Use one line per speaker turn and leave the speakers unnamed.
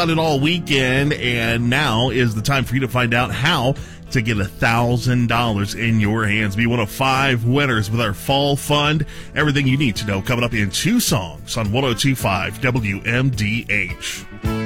it all weekend, and now is the time for you to find out how to get $1,000 in your hands. Be one of 5 winners with our fall fund. Everything you need to know coming up in 2 songs on 102.5 WMDH.